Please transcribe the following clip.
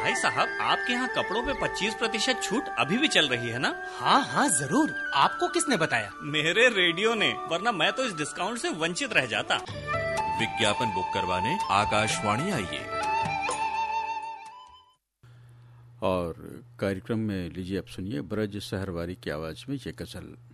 भाई साहब, आपके यहाँ कपड़ों पे 25% छूट अभी भी चल रही है ना? हाँ हाँ जरूर। आपको किसने बताया? मेरे रेडियो ने, वरना मैं तो इस डिस्काउंट से वंचित रह जाता। विज्ञापन बुक करवाने आकाशवाणी आइए। और कार्यक्रम में लीजिए आप सुनिए ब्रज सहरवारी की आवाज में ये गजल।